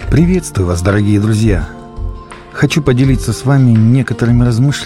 Приветствую вас, дорогие друзья! Хочу поделиться с вами некоторыми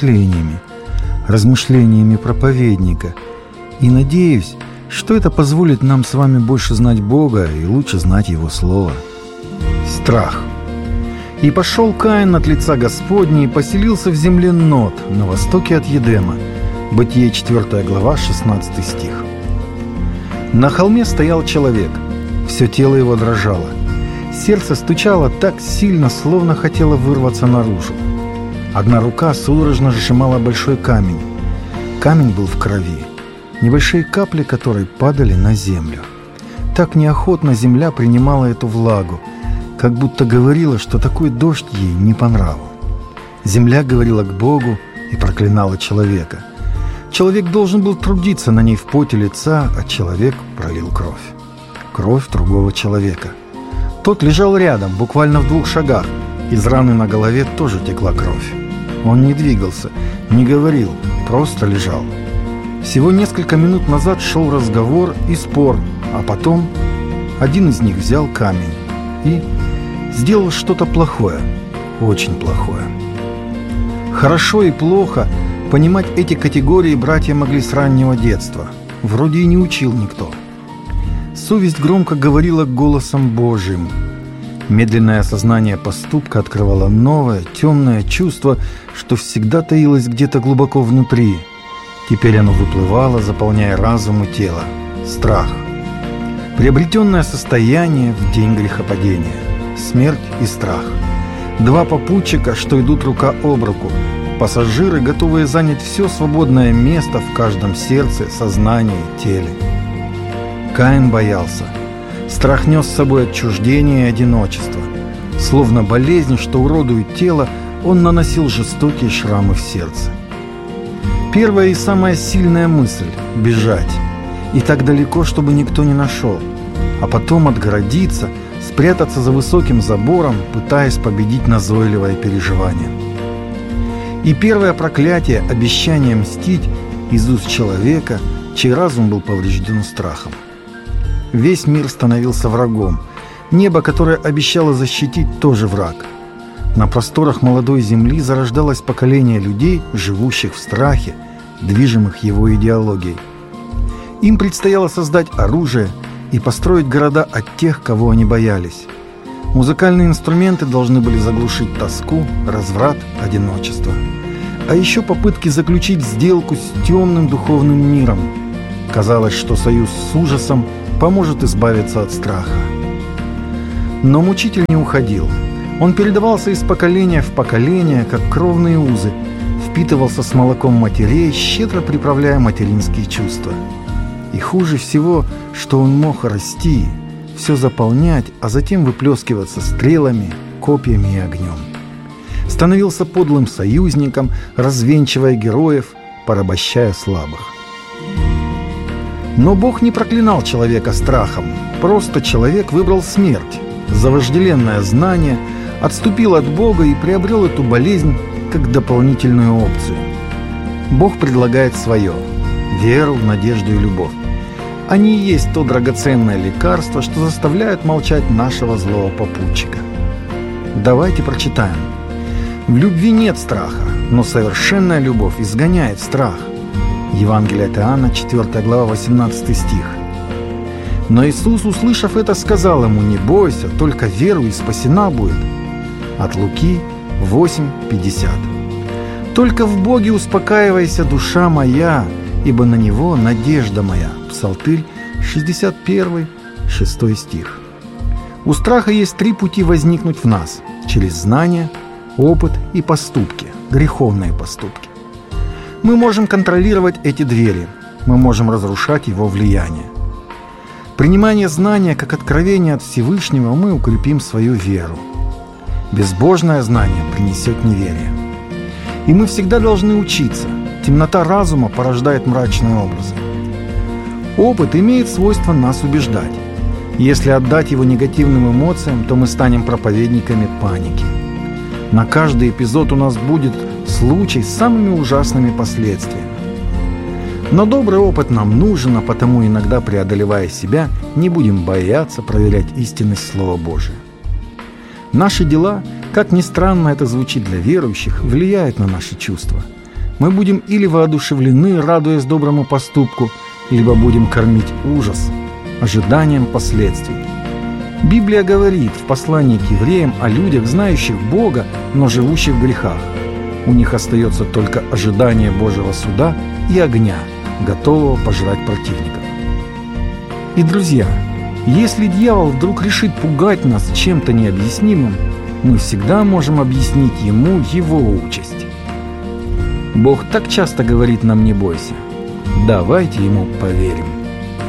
размышлениями проповедника. И надеюсь, что это позволит нам с вами больше знать Бога и лучше знать Его Слово. Страх. «И пошел Каин от лица Господня и поселился в земле Нод, на востоке от Едема». Бытие 4 глава, 16 стих. На холме стоял человек. Все тело его дрожало. Сердце стучало так сильно, словно хотело вырваться наружу. Одна рука судорожно сжимала большой камень. Камень был в крови, небольшие капли которой падали на землю. Так неохотно земля принимала эту влагу, как будто говорила, что такой дождь ей не по нраву. Земля говорила к Богу и проклинала человека. Человек должен был трудиться на ней в поте лица, а человек пролил кровь. Кровь другого человека. Тот лежал рядом, буквально в 2 шагах. Из раны на голове тоже текла кровь. Он не двигался, не говорил, просто лежал. Всего несколько минут назад шел разговор и спор, а потом один из них взял камень и сделал что-то плохое, очень плохое. Хорошо и плохо понимать эти категории братья могли с раннего детства. Вроде и не учил никто. Совесть громко говорила голосом Божьим. Медленное осознание поступка открывало новое, темное чувство, что всегда таилось где-то глубоко внутри. Теперь оно выплывало, заполняя разум и тело. Страх. Приобретенное состояние в день грехопадения. Смерть и страх. 2 попутчика, что идут рука об руку. Пассажиры, готовые занять все свободное место в каждом сердце, сознании, теле. Каин боялся. Страх нес с собой отчуждение и одиночество. Словно болезнь, что уродует тело, он наносил жестокие шрамы в сердце. Первая и самая сильная мысль – бежать. И так далеко, чтобы никто не нашел. А потом отгородиться, спрятаться за высоким забором, пытаясь победить назойливое переживание. И первое проклятие – обещание мстить из уст человека, чей разум был поврежден страхом. Весь мир становился врагом. Небо, которое обещало защитить, тоже враг. На просторах молодой земли зарождалось поколение людей, живущих в страхе, движимых его идеологией. Им предстояло создать оружие и построить города от тех, кого они боялись. Музыкальные инструменты должны были заглушить тоску, разврат, одиночество. А еще попытки заключить сделку с темным духовным миром. Казалось, что союз с ужасом поможет избавиться от страха. Но мучитель не уходил. Он передавался из поколения в поколение, как кровные узы, впитывался с молоком матерей, щедро приправляя материнские чувства. И хуже всего, что он мог расти, все заполнять, а затем выплескиваться стрелами, копьями и огнем. Становился подлым союзником, развенчивая героев, порабощая слабых. Но Бог не проклинал человека страхом. Просто человек выбрал смерть за вожделенное знание, отступил от Бога и приобрел эту болезнь как дополнительную опцию. Бог предлагает свое – веру, надежду и любовь. Они и есть то драгоценное лекарство, что заставляет молчать нашего злого попутчика. Давайте прочитаем. В любви нет страха, но совершенная любовь изгоняет страх. Евангелие от Иоанна, 4 глава, 18 стих. Но Иисус, услышав это, сказал ему: «Не бойся, только веруй, и спасена будет». От Луки 8:50. «Только в Боге успокаивайся, душа моя, ибо на Него надежда моя». Псалтырь 61, 6 стих. У страха есть 3 пути возникнуть в нас: через знание, опыт и поступки, греховные поступки. Мы можем контролировать эти двери, мы можем разрушать его влияние. Принимание знания как откровение от Всевышнего мы укрепим свою веру. Безбожное знание принесет неверие. И мы всегда должны учиться. Темнота разума порождает мрачные образы. Опыт имеет свойство нас убеждать. Если отдать его негативным эмоциям, то мы станем проповедниками паники. На каждый эпизод у нас будет случай с самыми ужасными последствиями. Но добрый опыт нам нужен, а потому, иногда преодолевая себя, не будем бояться проверять истинность Слова Божия. Наши дела, как ни странно это звучит для верующих, влияют на наши чувства. Мы будем или воодушевлены, радуясь доброму поступку, либо будем кормить ужас ожиданием последствий. Библия говорит в послании к евреям о людях, знающих Бога, но живущих в грехах. У них остается только ожидание Божьего суда и огня, готового пожрать противников. И, друзья, если дьявол вдруг решит пугать нас чем-то необъяснимым, мы всегда можем объяснить ему его участь. Бог так часто говорит нам: не бойся. Давайте ему поверим.